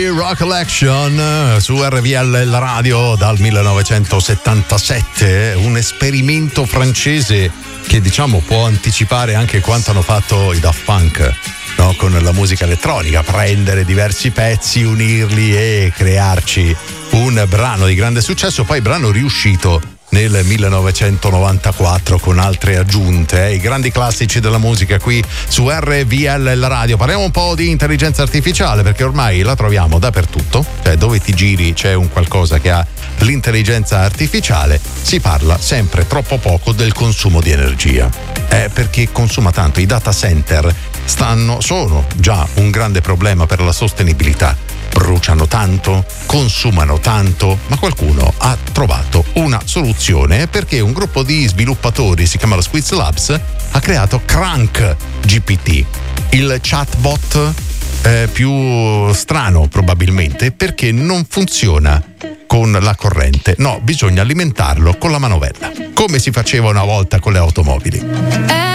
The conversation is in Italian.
Rock Collection su RVL la radio dal 1977, un esperimento francese che diciamo può anticipare anche quanto hanno fatto i Daft Punk, no? Con la musica elettronica, prendere diversi pezzi, unirli e crearci un brano di grande successo, poi brano riuscito nel 1994 con altre aggiunte, i grandi classici della musica qui su RVL la radio. Parliamo un po' di intelligenza artificiale, perché ormai la troviamo dappertutto, cioè dove ti giri c'è un qualcosa che ha l'intelligenza artificiale. Si parla sempre troppo poco del consumo di energia, perché consuma tanto. I data center sono già un grande problema per la sostenibilità. Bruciano tanto, consumano tanto, ma qualcuno ha trovato una soluzione, perché un gruppo di sviluppatori, si chiama Squiz Labs, ha creato Crank GPT, il chatbot più strano probabilmente, perché non funziona con la corrente, no, bisogna alimentarlo con la manovella, come si faceva una volta con le automobili.